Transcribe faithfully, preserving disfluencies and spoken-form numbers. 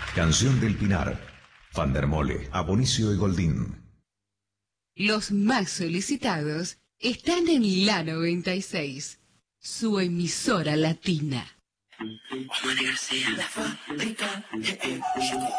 Canción del Pinar. Fandermole, Abonicio y Goldín. Los más solicitados están en la noventa y seis, su emisora latina.